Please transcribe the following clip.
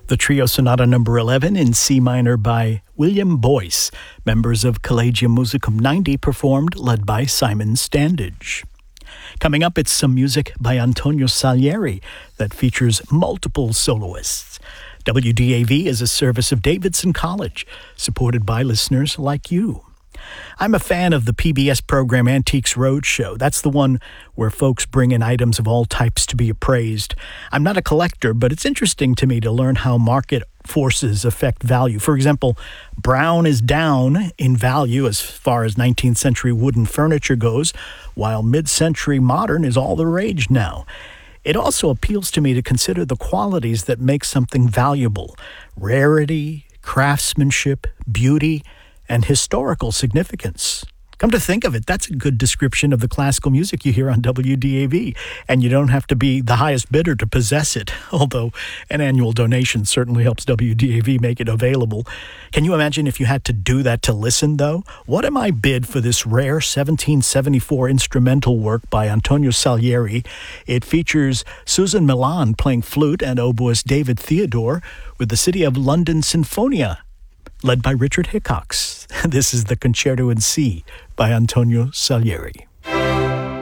The Trio Sonata number 11 in C minor by William Boyce. Members of Collegium Musicum 90 performed, led by Simon Standage. Coming up, it's some music by Antonio Salieri that features multiple soloists. WDAV is a service of Davidson College, supported by listeners like you. I'm a fan of the PBS program Antiques Roadshow. That's the one where folks bring in items of all types to be appraised. I'm not a collector, but it's interesting to me to learn how market forces affect value. For example, brown is down in value as far as 19th century wooden furniture goes, while mid-century modern is all the rage now. It also appeals to me to consider the qualities that make something valuable: rarity, craftsmanship, beauty, and historical significance. Come to think of it, that's a good description of the classical music you hear on WDAV, and you don't have to be the highest bidder to possess it, although an annual donation certainly helps WDAV make it available. Can you imagine if you had to do that to listen, though? What am I bid for this rare 1774 instrumental work by Antonio Salieri? It features Susan Milan playing flute and oboist David Theodore with the City of London Sinfonia, led by Richard Hickox. This is the Concerto in C by Antonio Salieri.